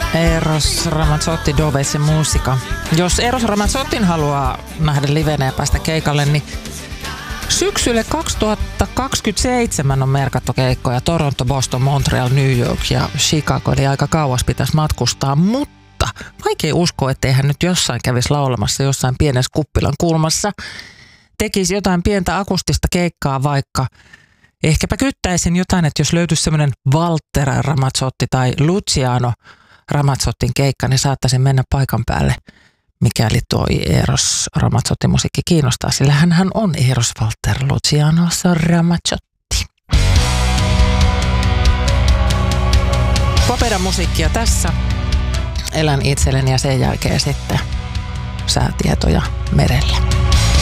Eros Ramazzotti, Dove se musica. Jos Eros Ramazzottin haluaa nähdä livenä ja päästä keikalle, niin syksylle 2027 on merkattu keikkoja. Toronto, Boston, Montreal, New York ja Chicago, eli aika kauas pitäisi matkustaa, mutta vaikea uskoa, ettei hän nyt jossain kävisi laulamassa, jossain pienessä kuppilan kulmassa. Tekisi jotain pientä akustista keikkaa vaikka. Ehkäpä kyttäisin jotain, että jos löytyisi semmoinen Walter Ramazzotti tai Luciano Ramazzottin keikka, niin saattaisin mennä paikan päälle, mikäli toi Eros Ramazzotti musiikki kiinnostaa, sillä hän on Eros Walter Luciano Ramazzotti. Popera musiikkia tässä. Elän itselleni ja sen jälkeen sitten säätietoja merelle.